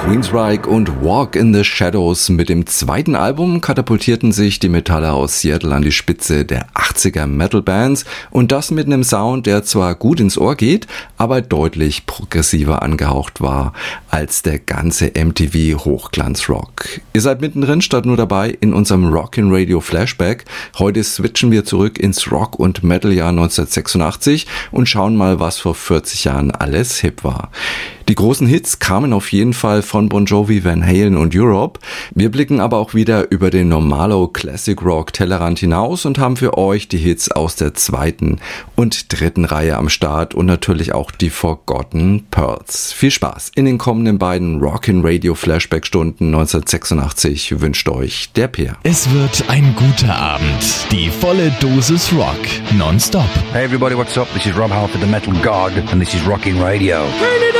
Queensryche und Walk in the Shadows. Mit dem zweiten Album katapultierten sich die Metaller aus Seattle an die Spitze der 80er Metal-Bands und das mit einem Sound, der zwar gut ins Ohr geht, aber deutlich progressiver angehaucht war als der ganze MTV-Hochglanzrock. Ihr seid mittendrin statt nur dabei in unserem Rockin' Radio Flashback. Heute switchen wir zurück ins Rock- und Metal-Jahr 1986 und schauen mal, was vor 40 Jahren alles hip war. Die großen Hits kamen auf jeden Fall von Bon Jovi, Van Halen und Europe. Wir blicken aber auch wieder über den Normalo Classic Rock Tellerrand hinaus und haben für euch die Hits aus der zweiten und dritten Reihe am Start und natürlich auch die Forgotten Pearls. Viel Spaß in den kommenden beiden Rockin' Radio Flashback Stunden 1986 wünscht euch der Peer. Es wird ein guter Abend. Die volle Dosis Rock nonstop. Hey everybody, what's up? This is Rob Halford, the Metal God, and this is Rockin' Radio. Turn it